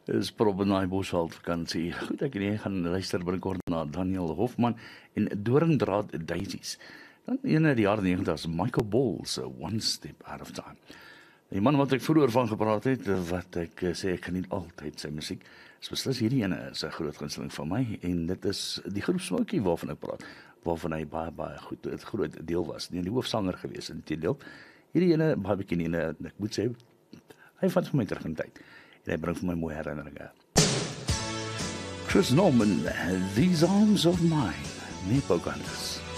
is probeer na die Bosveld vakansie. Goed, ek gaan luister binnekort na Daniel Hofman en Doringdraad Daisies. Dan in die jare 90 Michael Ball se One Step Out of Time. Die man wat ek vroeër van gepraat het, wat ek sê ek geniet altyd sy musiek, is beslis hierdie ene is 'n groot gunsteling van my, en dit is die groep Smokey waarvan ek praat, waarvan hy baie goed, 'n groot deel was, nie die hoofsanger gewees, inteendeel. Hierdie ene, baie bietjie ene, ek moet sê, hy vat vir my terug in tyd, en hy bring vir my mooi herinneringe. Chris Norman, These Arms of Mine, nie Pocahontas.